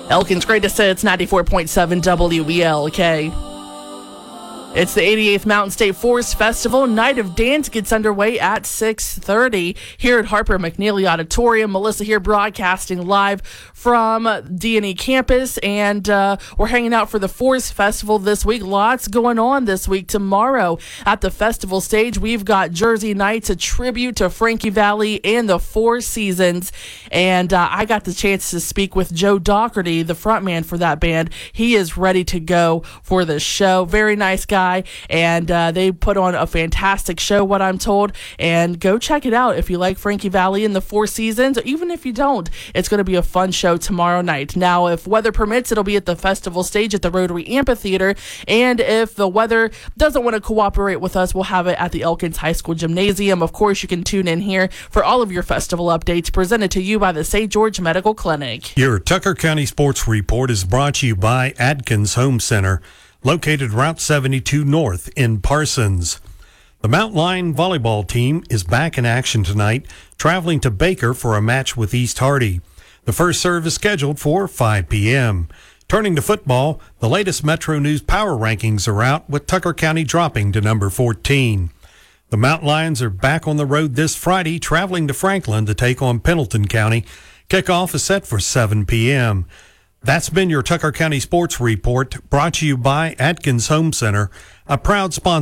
Elkins, great to say it's 94.7 WELK. It's the 88th Mountain State Forest Festival. Night of Dance gets underway at 6:30 here at Harper McNeely Auditorium. Melissa here broadcasting live from D&E campus, and we're hanging out for the Forest Festival this week. Lots going on this week. Tomorrow at the festival stage, we've got Jersey Nights, a tribute to Frankie Valli and the Four Seasons, and I got the chance to speak with Joe Dougherty, the frontman for that band. He is ready to go for the show. Very nice guy. And they put on a fantastic show, what I'm told, and go check it out if you like Frankie Valli and the Four Seasons, or even if you don't. It's going to be a fun show tomorrow night. Now, if weather permits, it'll be at the festival stage at the Rotary Amphitheater, and if the weather doesn't want to cooperate with us, we'll have it at the Elkins High School Gymnasium. Of course, you can tune in here for all of your festival updates presented to you by the St. George Medical Clinic. Your Tucker County Sports Report is brought to you by Adkins Home Center, located Route 72 North in Parsons. The Mount Lion volleyball team is back in action tonight, traveling to Baker for a match with East Hardy. The first serve is scheduled for 5 p.m. Turning to football, the latest Metro News power rankings are out, with Tucker County dropping to number 14. The Mount Lions are back on the road this Friday, traveling to Franklin to take on Pendleton County. Kickoff is set for 7 p.m. That's been your Tucker County Sports Report, brought to you by Adkins Home Center, a proud sponsor